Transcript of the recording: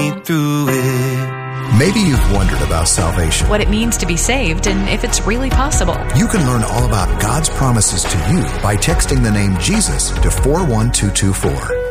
me through it. Maybe you've wondered about salvation, what it means to be saved, and if it's really possible. You can learn all about God's promises to you by texting the name Jesus to 41224.